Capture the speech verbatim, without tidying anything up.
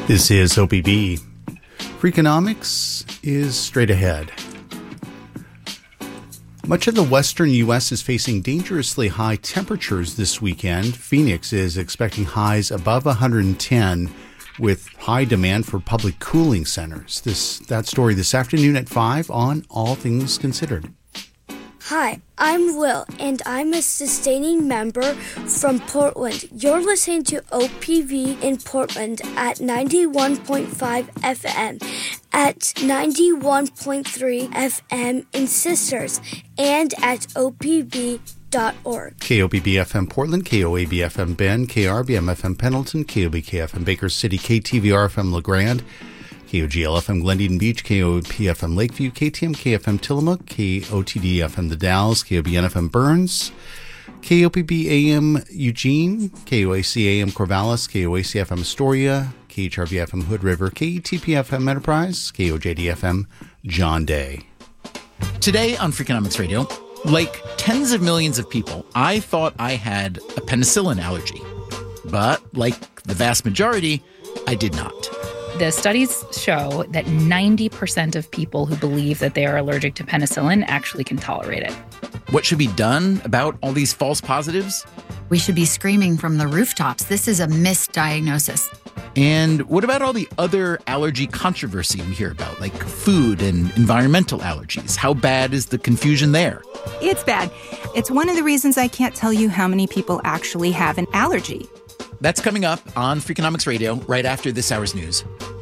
This is O P B. Freakonomics is straight ahead. Much of the western U S is facing dangerously high temperatures this weekend. Phoenix is expecting highs above one hundred ten with high demand for public cooling centers. This That story this afternoon at five on All Things Considered. Hi, I'm Will, and I'm a sustaining member from Portland. You're listening to O P V in Portland at ninety-one point five F M, at ninety-one point three F M in Sisters, and at O P V dot org. K O B B F M Portland, K O A B F M Bend, K R B M F M Pendleton, K O B K F M Baker City, K T V R F M LeGrand, K O G L F M Glendian Beach, K O P F M Lakeview, K T M K F M Tillamook, K O T D F M The Dalles, K O B N F M Burns, K O P B A M Eugene, K O A C A M Corvallis, K O A C F M Astoria, K H R V F M Hood River, K E T P F M Enterprise, K O J D F M John Day. Today on Freakonomics Radio, like tens of millions of people, I thought I had a penicillin allergy. But like the vast majority, I did not. The studies show that ninety percent of people who believe that they are allergic to penicillin actually can tolerate it. What should be done about all these false positives? We should be screaming from the rooftops. This is a misdiagnosis. And what about all the other allergy controversy we hear about, like food and environmental allergies? How bad is the confusion there? It's bad. It's one of the reasons I can't tell you how many people actually have an allergy. That's coming up on Freakonomics Radio right after this hour's news.